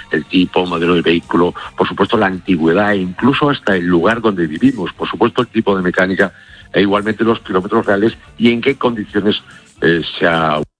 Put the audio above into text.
el tipo, modelo de vehículo, por supuesto la antigüedad e incluso hasta el lugar donde vivimos, por supuesto el tipo de mecánica e igualmente los kilómetros reales y en qué condiciones se ha